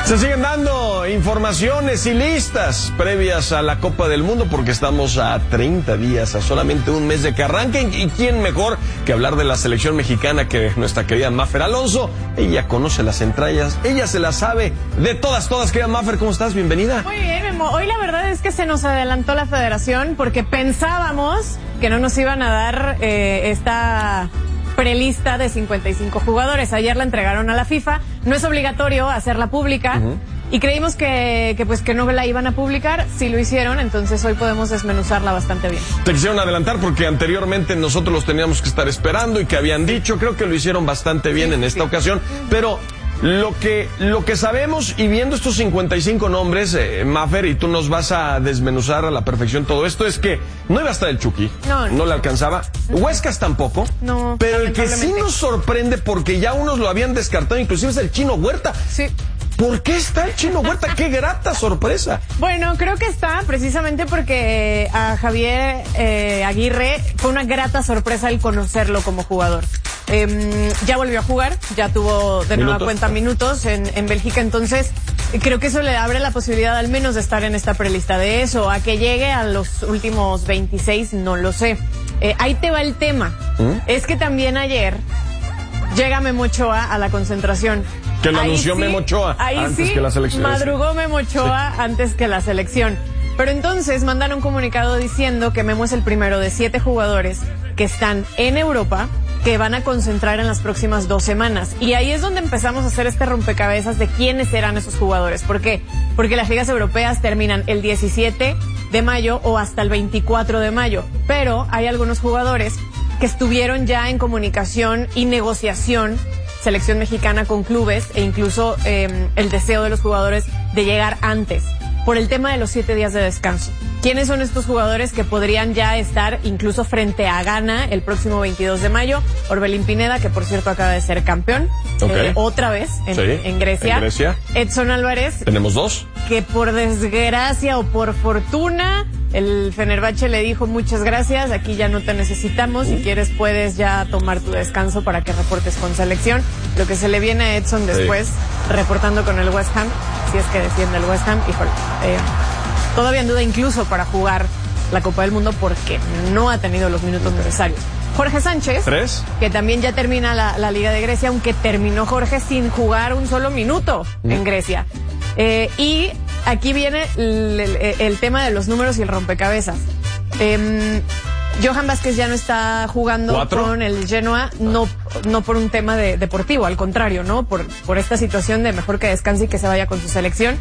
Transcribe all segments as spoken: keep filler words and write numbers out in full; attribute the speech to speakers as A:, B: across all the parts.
A: Se siguen dando informaciones y listas previas a la Copa del Mundo porque estamos a treinta días, a solamente un mes de que arranquen. ¿Y quién mejor que hablar de la selección mexicana que nuestra querida Mafer Alonso? Ella conoce las entrañas, ella se las sabe de todas, todas. Querida Mafer, ¿cómo estás? Bienvenida.
B: Muy bien, Memo. Hoy la verdad es que se nos adelantó la federación porque pensábamos que no nos iban a dar eh, esta prelista de cincuenta y cinco jugadores. Ayer la entregaron a la FIFA. No es obligatorio hacerla pública. Uh-huh. Y creímos que, que pues que no la iban a publicar. Sí lo hicieron, entonces hoy podemos desmenuzarla bastante bien.
A: Te quisieron adelantar porque anteriormente nosotros los teníamos que estar esperando y que habían dicho. Creo que lo hicieron bastante bien sí, en esta sí. ocasión. Pero lo que, lo que sabemos, y viendo estos cincuenta y cinco nombres, eh, Mafer, y tú nos vas a desmenuzar a la perfección todo esto, es que no iba a estar el Chucky. No, no, no le alcanzaba. No. Huescas tampoco. No. Pero el que sí nos sorprende, porque ya unos lo habían descartado, inclusive es el Chino Huerta.
B: Sí.
A: ¿Por qué está el Chino Huerta? ¡Qué grata sorpresa!
B: Bueno, creo que está precisamente porque a Javier eh, Aguirre fue una grata sorpresa el conocerlo como jugador. Eh, ya volvió a jugar, ya tuvo de nueva cuenta minutos en, en Bélgica, entonces creo que eso le abre la posibilidad al menos de estar en esta prelista. De eso a que llegue a los últimos veintiséis, no lo sé. Eh, ahí te va el tema. ¿Mm? Es que también ayer llega Memo Ochoa a la concentración.
A: Que lo anunció sí, Memo Ochoa antes
B: sí,
A: que la selección.
B: Madrugó Memo Ochoa sí. antes que la selección. Pero entonces mandaron un comunicado diciendo que Memo es el primero de siete jugadores que están en Europa, que van a concentrar en las próximas dos semanas. Y ahí es donde empezamos a hacer este rompecabezas de quiénes serán esos jugadores. ¿Por qué? Porque las ligas europeas terminan el diecisiete de mayo o hasta el veinticuatro de mayo. Pero hay algunos jugadores que estuvieron ya en comunicación y negociación, selección mexicana con clubes, e incluso eh, el deseo de los jugadores de llegar antes, por el tema de los siete días de descanso. ¿Quiénes son estos jugadores que podrían ya estar incluso frente a Ghana el próximo veintidós de mayo? Orbelín Pineda, que por cierto acaba de ser campeón, okay. eh, otra vez en, sí, en, Grecia.
A: en Grecia.
B: Edson Álvarez.
A: Tenemos dos.
B: Que por desgracia o por fortuna, el Fenerbahce le dijo muchas gracias, aquí ya no te necesitamos, si quieres puedes ya tomar tu descanso para que reportes con selección. Lo que se le viene a Edson después, sí. reportando con el West Ham, si es que defiende el West Ham, híjole, eh, todavía en duda incluso para jugar la Copa del Mundo porque no ha tenido los minutos necesarios. Jorge Sánchez,
A: ¿Tres?
B: que también ya termina la, la Liga de Grecia, aunque terminó Jorge sin jugar un solo minuto mm. en Grecia. Eh, y aquí viene el, el, el tema de los números y el rompecabezas. Eh, Johan Vázquez ya no está jugando ¿Cuatro? con el Genoa, no, no por un tema de, deportivo, al contrario, ¿no? Por, por esta situación de mejor que descanse y que se vaya con su selección.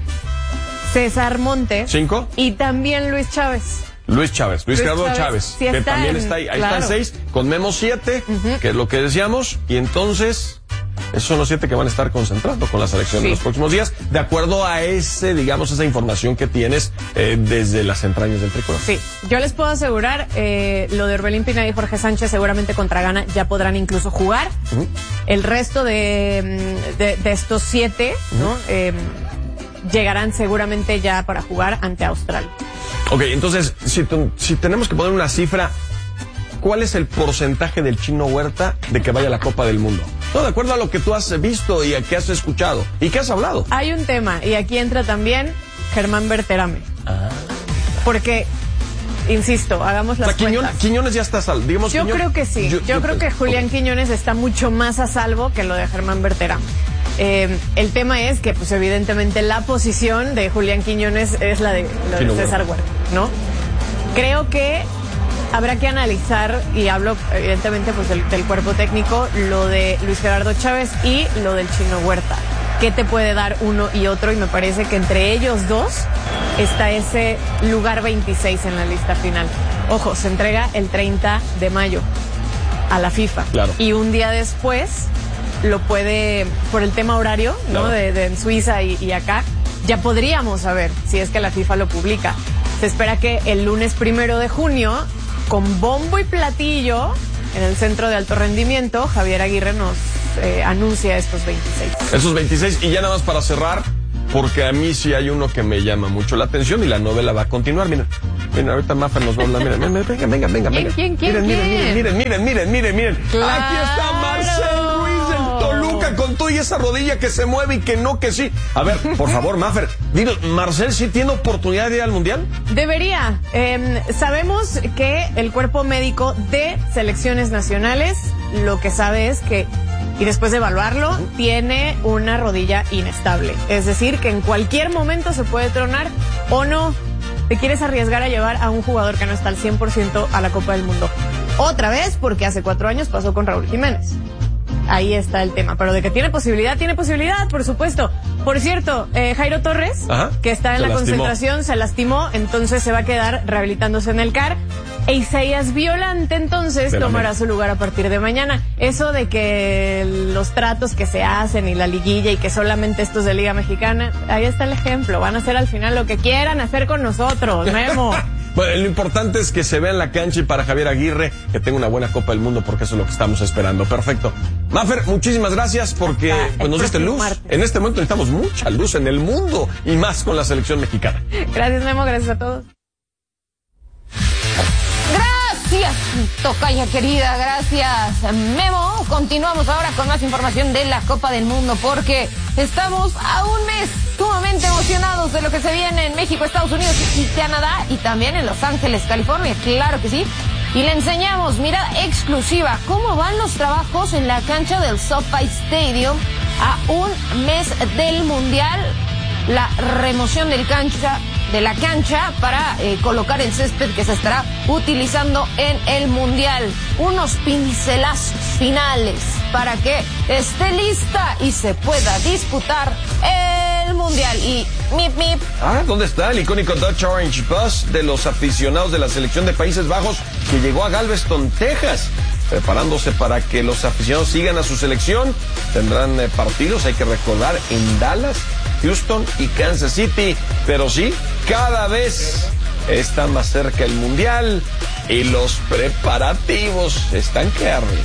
B: César Monte.
A: ¿Cinco?
B: Y también Luis Chávez.
A: Luis Chávez, Luis, Luis Gerardo Chávez, Chávez sí que también en, está ahí. Ahí claro. están seis, con Memo siete, uh-huh. que es lo que decíamos, y entonces esos son los siete que van a estar concentrando con la selección sí. en los próximos días, de acuerdo a ese, digamos, esa información que tienes eh, desde las entrañas del tricolor.
B: Sí, yo les puedo asegurar, eh, lo de Orbelín Pineda y Jorge Sánchez seguramente contra Ghana ya podrán incluso jugar. Uh-huh. El resto de, de, de estos siete, uh-huh. ¿no? Eh, llegarán seguramente ya para jugar ante Australia.
A: Ok, entonces, si, tu, si tenemos que poner una cifra, ¿cuál es el porcentaje del Chino Huerta de que vaya a la Copa del Mundo? No, de acuerdo a lo que tú has visto y a que has escuchado y que has hablado.
B: Hay un tema, y aquí entra también Germán Berterame. Ah. Porque, insisto, hagamos las
A: o sea,
B: cuentas.
A: Quiñones, Quiñones ya está a salvo. Digamos,
B: yo
A: Quiñones,
B: creo que sí. Yo, yo, yo creo que Julián okay. Quiñones está mucho más a salvo que lo de Germán Berterame. Eh, el tema es que, pues, evidentemente, la posición de Julián Quiñones es la de, la de César Huerta, ¿no? Creo que habrá que analizar, y hablo, evidentemente, pues, del, del cuerpo técnico, lo de Luis Gerardo Chávez y lo del Chino Huerta. ¿Qué te puede dar uno y otro? Y me parece que entre ellos dos está ese lugar veintiséis en la lista final. Ojo, se entrega el treinta de mayo a la FIFA.
A: Claro.
B: Y un día después lo puede, por el tema horario, ¿no? Claro. De, de en Suiza y, y acá, ya podríamos saber si es que la FIFA lo publica. Se espera que el lunes primero de junio, con bombo y platillo, en el Centro de Alto Rendimiento, Javier Aguirre nos eh, anuncia estos veintiséis.
A: Esos veintiséis, y ya nada más para cerrar, porque a mí sí hay uno que me llama mucho la atención y la novela va a continuar. Miren, miren, ahorita Mafer nos va a hablar. Miren, miren, venga, venga, venga, venga.
B: ¿Quién, quién,
A: miren,
B: quién?
A: Miren, miren, miren, miren, miren, miren.
B: Claro.
A: Aquí está Marcel Ruiz del Toluca con tanto y esa rodilla que se mueve y que no, que sí. A ver, por favor, Mafer, dilo, ¿Marcel sí tiene oportunidad de ir al Mundial?
B: Debería. Eh, sabemos que el cuerpo médico de selecciones nacionales lo que sabe es que, y después de evaluarlo, tiene una rodilla inestable. Es decir, que en cualquier momento se puede tronar o no. Te quieres arriesgar a llevar a un jugador que no está al cien por ciento a la Copa del Mundo. Otra vez, porque hace cuatro años pasó con Raúl Jiménez. Ahí está el tema. Pero de que tiene posibilidad, tiene posibilidad, por supuesto. Por cierto, eh, Jairo Torres, Ajá, que está en la lastimó. concentración, se lastimó, entonces se va a quedar rehabilitándose en el C A R. E Isaías Violante, entonces, Pero tomará me... su lugar a partir de mañana. Eso de que los tratos que se hacen y la liguilla y que solamente estos de Liga Mexicana, ahí está el ejemplo. Van a hacer al final lo que quieran hacer con nosotros, Memo.
A: Bueno, lo importante es que se vea en la cancha y para Javier Aguirre que tenga una buena Copa del Mundo, porque eso es lo que estamos esperando. Perfecto. Mafer, muchísimas gracias porque ah, pues, nos diste luz. Martes. En este momento necesitamos mucha luz en el mundo y más con la selección mexicana.
B: Gracias, Memo. Gracias a todos.
C: Gracias, tocaya querida, gracias, Memo. Continuamos ahora con más información de la Copa del Mundo porque estamos a un mes sumamente emocionados de lo que se viene en México, Estados Unidos y Canadá y también en Los Ángeles, California, claro que sí. Y le enseñamos, mirada exclusiva, cómo van los trabajos en la cancha del SoFi Stadium a un mes del Mundial. La remoción del cancha, de la cancha para eh, colocar el césped que se estará utilizando en el Mundial. Unos pincelazos finales para que esté lista y se pueda disputar el Mundial. Y mip, mip.
A: Ah, ¿dónde está el icónico Dutch Orange Bus de los aficionados de la selección de Países Bajos que llegó a Galveston, Texas? Preparándose para que los aficionados sigan a su selección. Tendrán eh, partidos, hay que recordar, en Dallas, Houston y Kansas City. Pero sí, cada vez está más cerca el Mundial y los preparativos están que arden.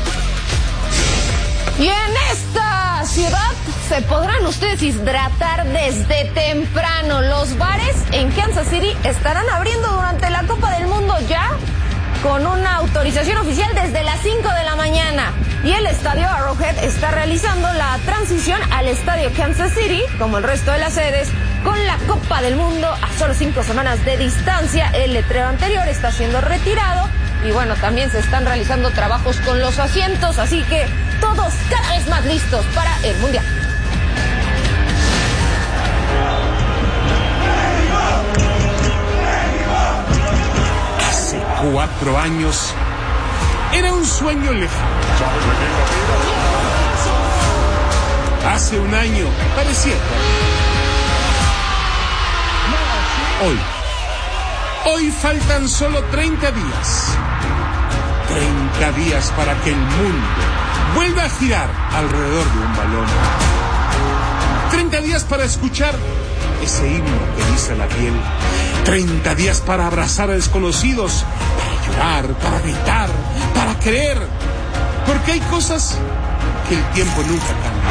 C: Y en esta ciudad se podrán ustedes hidratar desde temprano. Los bares en Kansas City estarán abriendo durante la Copa del Mundo ya, con una autorización oficial desde las cinco de la mañana. Y el estadio Arrowhead está realizando la transición al estadio Kansas City, como el resto de las sedes, con la Copa del Mundo a solo cinco semanas de distancia. El letrero anterior está siendo retirado y bueno, también se están realizando trabajos con los asientos, así que todos cada vez más listos para el Mundial.
D: Cuatro años era un sueño lejano. Hace un año parecía. Hoy, hoy faltan solo treinta días. treinta días para que el mundo vuelva a girar alrededor de un balón. treinta días para escuchar ese himno que dice la piel. treinta días para abrazar a desconocidos, para llorar, para gritar, para creer. Porque hay cosas que el tiempo nunca cambia.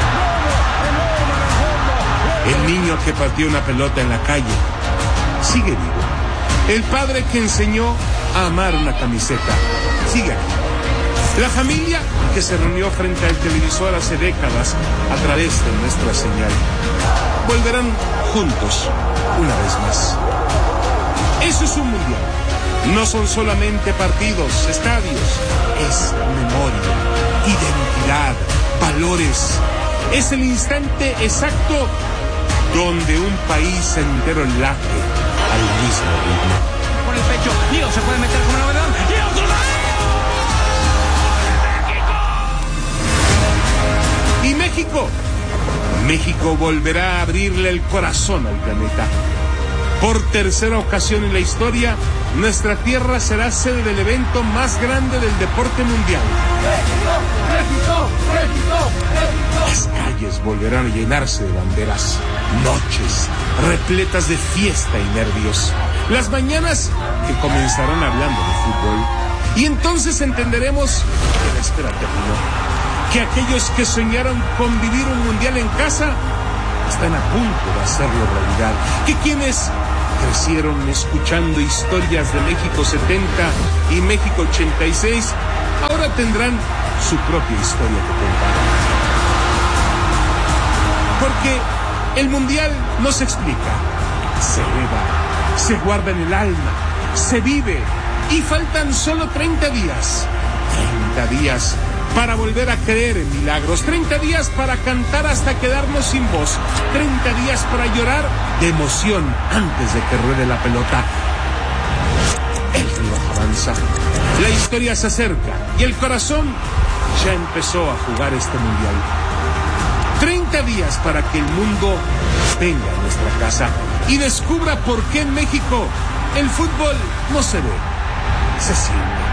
D: El niño que pateó una pelota en la calle sigue vivo. El padre que enseñó a amar una camiseta sigue aquí. La familia que se reunió frente al televisor hace décadas a través de nuestra señal volverán juntos una vez más. Eso es un mundial. No son solamente partidos, estadios. Es memoria, identidad, valores. Es el instante exacto donde un país entero late al mismo ritmo.
E: Por el pecho, Dios se puede meter como novedad. ¡Y otro
D: lado! Y México. México volverá a abrirle el corazón al planeta. Por tercera ocasión en la historia, nuestra tierra será sede del evento más grande del deporte mundial.
E: ¡México! ¡México! ¡México!
D: Las calles volverán a llenarse de banderas, noches repletas de fiesta y nervios, las mañanas que comenzarán hablando de fútbol. Y entonces entenderemos que la espera terminó. Que aquellos que soñaron con vivir un mundial en casa están a punto de hacerlo realidad. Que quienes crecieron escuchando historias de México setenta y México ochenta y seis ahora tendrán su propia historia que contar. Porque el Mundial no se explica, se eleva, se guarda en el alma, se vive, y faltan solo treinta días. treinta días para volver a creer en milagros, treinta días para cantar hasta quedarnos sin voz, treinta días para llorar de emoción antes de que ruede la pelota. El reloj avanza, la historia se acerca y el corazón ya empezó a jugar este mundial. treinta días para que el mundo venga a nuestra casa y descubra por qué en México el fútbol no se ve, se siente.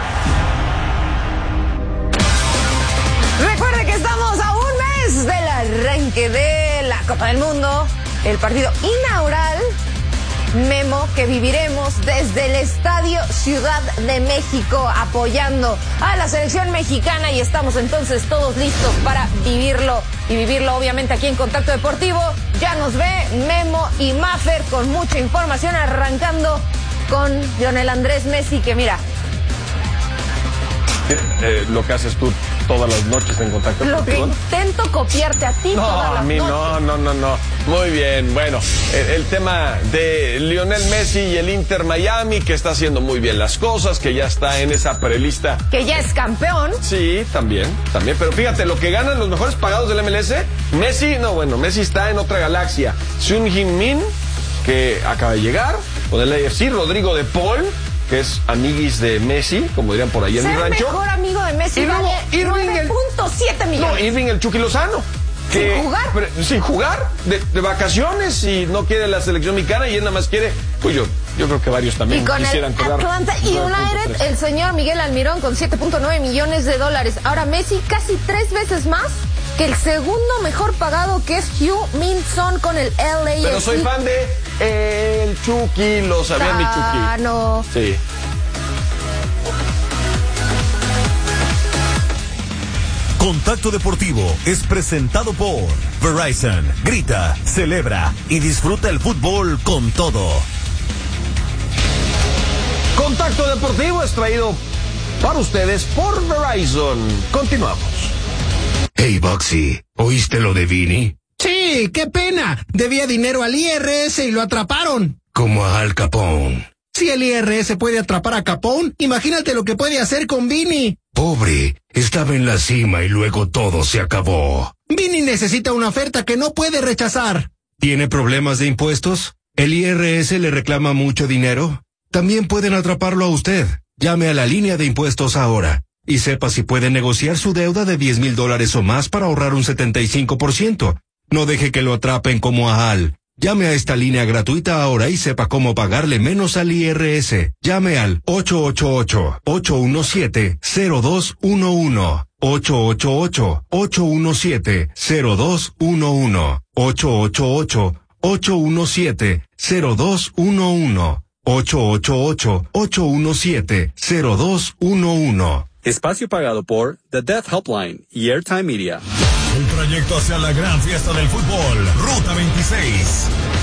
C: Recuerde que estamos a un mes del arranque de la Copa del Mundo, el partido inaugural, Memo, que viviremos desde el Estadio Ciudad de México apoyando a la selección mexicana, y estamos entonces todos listos para vivirlo y vivirlo obviamente aquí en Contacto Deportivo. Ya nos ve Memo y Maffer con mucha información, arrancando con Lionel Andrés Messi, que mira...
A: Eh, lo que haces tú todas las noches en Contacto
C: Lo que
A: Deportivo.
C: intento copiarte a ti
A: No,
C: todas las
A: a mí
C: noches.
A: no, no, no, no. Muy bien, bueno, el, el tema de Lionel Messi y el Inter Miami, que está haciendo muy bien las cosas, que ya está en esa prelista.
C: Que ya es campeón.
A: Sí, también, también, pero fíjate, lo que ganan los mejores pagados del M L S, Messi, no, bueno, Messi está en otra galaxia. Son Heung-min, que acaba de llegar, con el A F C, Rodrigo de Paul, que es amiguis de Messi, como dirían por ahí en mi
C: Ser
A: rancho.
C: mejor amigo de Messi
A: Y luego
C: vale
A: Irving el-
C: nueve punto siete
A: No,
C: millones.
A: Irving el Chucky Lozano. Que,
C: ¿Sin jugar?
A: pre- sin jugar, de, de vacaciones, y no quiere la selección mexicana y él nada más quiere, pues yo, yo creo que varios también
C: Y con el
A: quisieran cobrar
C: Atlanta
A: nueve punto
C: United,
A: tres.
C: el señor Miguel Almirón con siete punto nueve millones de dólares. Ahora Messi casi tres veces más que el segundo mejor pagado, que es Heung-min Son con el L A F C.
A: Pero soy fan de eh, el Chucky, lo sabía mi Chucky.
C: Ah, no.
A: Sí.
F: Contacto Deportivo es presentado por Verizon. Grita, celebra y disfruta el fútbol con todo.
A: Contacto Deportivo es traído para ustedes por Verizon. Continuamos.
G: Hey, Boxy, ¿oíste lo de Vini?
H: Sí, qué pena. Debía dinero al I R S y lo atraparon.
G: Como a Al Capone.
H: Si el I R S puede atrapar a Capone, imagínate lo que puede hacer con Vini.
G: Pobre, estaba en la cima y luego todo se acabó.
H: Vini necesita una oferta que no puede rechazar.
G: ¿Tiene problemas de impuestos? ¿El I R S le reclama mucho dinero? También pueden atraparlo a usted. Llame a la línea de impuestos ahora y sepa si puede negociar su deuda de diez mil dólares o más para ahorrar un setenta y cinco por ciento. No deje que lo atrapen como a Al. Llame a esta línea gratuita ahora y sepa cómo pagarle menos al I R S. Llame al ocho ocho ocho, ocho uno siete, cero dos uno uno. ocho ocho ocho, ocho uno siete, cero dos uno uno. ocho ocho ocho, ocho uno siete, cero dos uno uno. ocho ocho ocho, ocho uno siete, cero dos uno uno.
I: Espacio pagado por The Death Helpline y Airtime Media.
F: El trayecto hacia la gran fiesta del fútbol, Ruta veintiséis.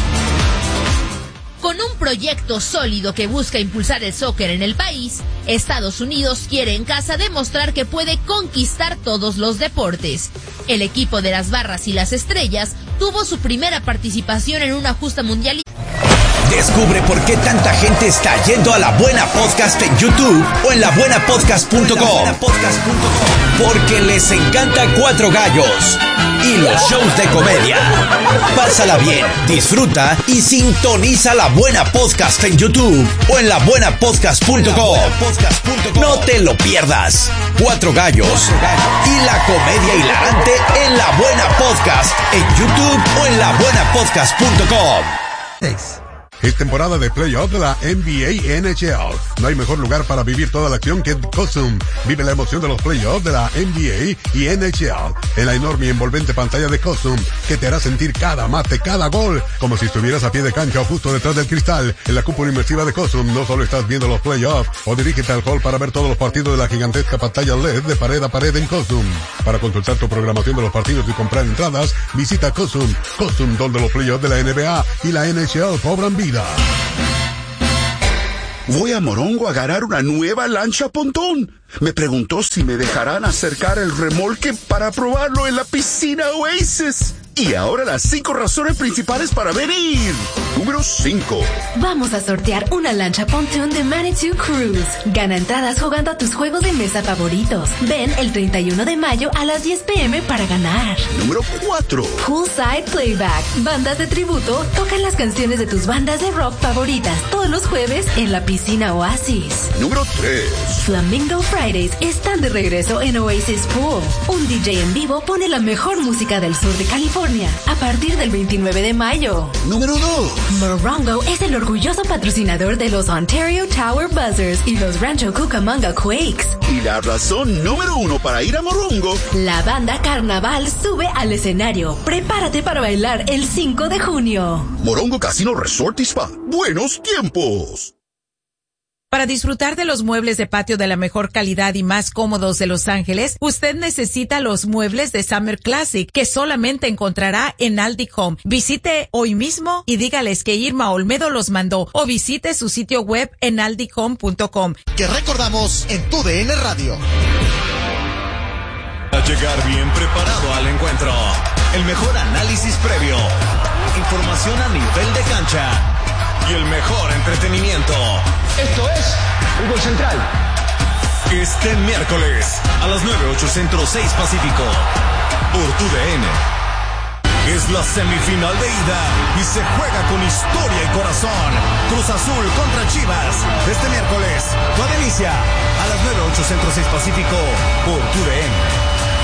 J: Con un proyecto sólido que busca impulsar el soccer en el país, Estados Unidos quiere en casa demostrar que puede conquistar todos los deportes. El equipo de las Barras y las Estrellas tuvo su primera participación en una justa mundial.
K: Descubre por qué tanta gente está yendo a La Buena Podcast en YouTube o en la buena podcast punto com. Porque les encanta Cuatro Gallos y los shows de comedia. Pásala bien, disfruta y sintoniza La Buena Podcast en YouTube o en la buena podcast punto com. No te lo pierdas. Cuatro Gallos y la comedia hilarante en La Buena Podcast en YouTube o en la buena podcast punto com.
L: Es temporada de playoff de la N B A y N H L. No hay mejor lugar para vivir toda la acción que Cosum. Vive la emoción de los playoffs de la N B A y N H L en la enorme y envolvente pantalla de Cosum, que te hará sentir cada mate, cada gol, como si estuvieras a pie de cancha o justo detrás del cristal. En la cúpula inmersiva de Cosum no solo estás viendo los playoffs, o dirígete al hall para ver todos los partidos de la gigantesca pantalla L E D de pared a pared en Cosum. Para consultar tu programación de los partidos y comprar entradas, visita Cosum. Cosum, donde los playoffs de la N B A y la N H L cobran vida.
M: Voy a Morongo a agarrar una nueva lancha pontón. Me preguntó si me dejarán acercar el remolque para probarlo en la piscina Oasis. Y ahora las cinco razones principales para venir. Número cinco.
N: Vamos a sortear una lancha pontoon de Manitou Cruise. Gana entradas jugando a tus juegos de mesa favoritos. Ven el treinta y uno de mayo a las diez pe eme para ganar.
M: Número cuatro.
N: Poolside Playback. Bandas de tributo tocan las canciones de tus bandas de rock favoritas todos los jueves en la piscina Oasis.
M: Número tres.
N: Flamingo Fridays están de regreso en Oasis Pool. Un D J en vivo pone la mejor música del sur de California a partir del veintinueve de mayo.
M: Número dos.
N: Morongo es el orgulloso patrocinador de los Ontario Tower Buzzers y los Rancho Cucamonga Quakes.
M: Y la razón número uno para ir a Morongo.
N: La banda Carnaval sube al escenario. Prepárate para bailar el cinco de junio.
M: Morongo Casino Resort y Spa. Buenos tiempos.
O: Para disfrutar de los muebles de patio de la mejor calidad y más cómodos de Los Ángeles, usted necesita los muebles de Summer Classic, que solamente encontrará en Aldi Home. Visite hoy mismo y dígales que Irma Olmedo los mandó, o visite su sitio web en aldi home punto com.
P: Que recordamos en tu D N Radio.
F: A llegar bien preparado al encuentro. El mejor análisis previo. Información a nivel de cancha. Y el mejor entretenimiento.
E: Esto es Fútbol Central.
F: Este miércoles a las nueve, ocho Centro, seis Pacífico. Por tu D N. Es la semifinal de ida y se juega con historia y corazón. Cruz Azul contra Chivas. Este miércoles, toda inicia a las nueve, ocho Centro, seis Pacífico. Por tu D N.